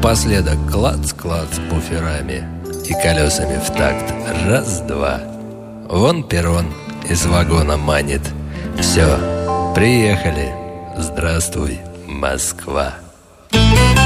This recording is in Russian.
Напоследок клац-клац буферами и колесами в такт. Раз-два. Вон перрон из вагона манит. Все, приехали. Здравствуй, Москва.